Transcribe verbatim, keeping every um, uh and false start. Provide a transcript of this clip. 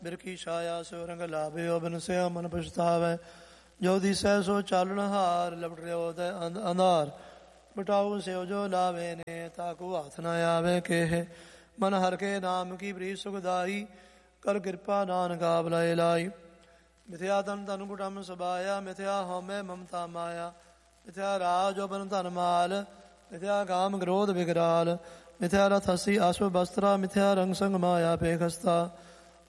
ਬਿਰਖੀ ਛਾਇਆ ਸਿਉ ਰੰਗ ਲਾਭਿਓ ਬਿਨ ਸਿਓ ਮਨ ਪਛਤਾਵੈ। ਜੋ ਦਿਸੈ ਸੋ ਚਾਲਣ ਹਾਰ ਲਪਟ ਰਿਓ ਤੈ ਅੰਧਾਰ। ਬਟਾਊ ਸਿਉ ਜੋ ਲਾਵੇ ਨੇ ਤਾਕੂ ਹੱਥ ਨ ਆਵੇ ਕੇਹ। ਮਨ ਹਰ ਕੇ ਨਾਮ ਕੀ ਪ੍ਰੀਤ ਸੁਖਦਾਈ ਕਰ ਕਿਰਪਾ ਨਾਨਕਾ ਬੁਲਾਏ ਲਾਈ। ਮਿਥਿਆ ਤਨ ਧਨ ਕੁਟਮ ਸਬਾਇਆ ਮਿਥਿਆ ਹਉਮੈ ਮਮਤਾ ਮਾਇਆ। ਮਿਥਿਆ ਰਾਜ ਜੋਬਨ ਧਨ ਮਾਲ ਮਿਥਿਆ ਕਾਮ ਕ੍ਰੋਧ ਵਿਕਰਾਲ। ਮਿਥਿਆ ਰਥ ਹਸੀ ਅਸ਼ਵ ਬਸਤਰਾ ਮਿਥਿਆ ਰੰਗ ਸੰਗ ਮਾਇਆ ਪੇਖਸਤਾ।